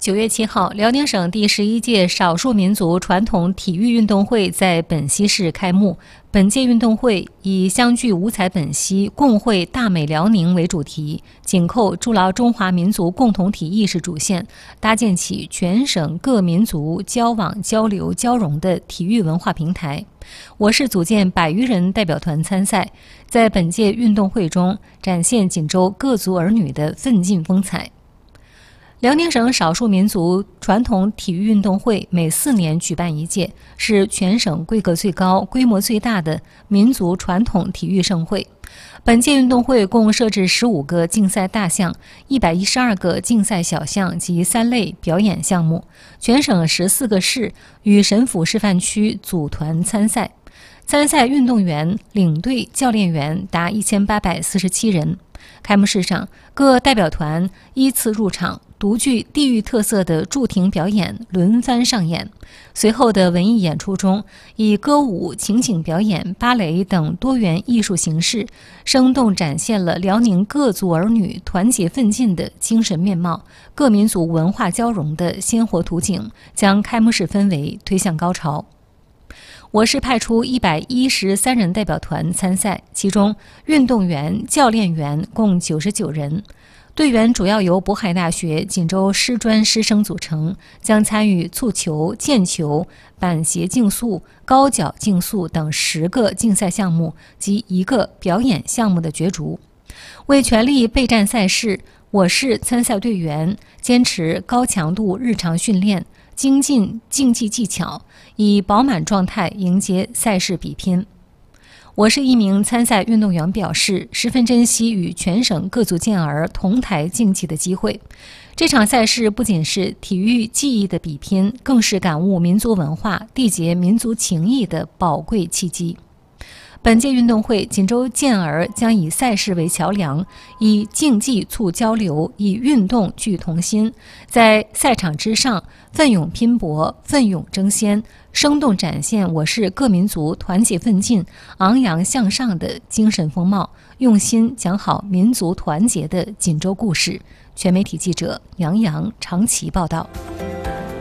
9月7号，辽宁省第11届少数民族传统体育运动会在本溪市开幕。本届运动会以相聚五彩本溪，共绘大美辽宁为主题，紧扣筑牢中华民族共同体意识主线，搭建起全省各民族交往、交流、交融的体育文化平台。我市组建100余人代表团参赛，在本届运动会中展现锦州各族儿女的奋进风采。辽宁省少数民族传统体育运动会每4年举办一届，是全省规格最高、规模最大的民族传统体育盛会。本届运动会共设置15个竞赛大项、112个竞赛小项及3类表演项目，全省14个市与省府示范区组团参赛。参赛运动员、领队、教练员达1847人。开幕式上，各代表团依次入场，独具地域特色的驻停表演轮番上演。随后的文艺演出中，以歌舞、情景表演、芭蕾等多元艺术形式，生动展现了辽宁各族儿女团结奋进的精神面貌，各民族文化交融的鲜活图景，将开幕式氛围推向高潮。我市派出113人代表团参赛，其中运动员、教练员共99人。队员主要由渤海大学锦州师专师生组成，将参与蹴球、毽球、板鞋竞速、高脚竞速等10个竞赛项目及1个表演项目的角逐。为全力备战赛事，我市参赛队员坚持高强度日常训练，精进竞技技巧，以饱满状态迎接赛事比拼。我市一名参赛运动员表示，十分珍惜与全省各族健儿同台竞技的机会。这场赛事不仅是体育技艺的比拼，更是感悟民族文化、缔结民族情谊的宝贵契机。本届运动会，锦州健儿将以赛事为桥梁，以竞技促交流，以运动聚同心，在赛场之上奋勇拼搏、奋勇争先，生动展现我市各民族团结奋进、昂扬向上的精神风貌，用心讲好民族团结的锦州故事。全媒体记者杨洋、长崎报道。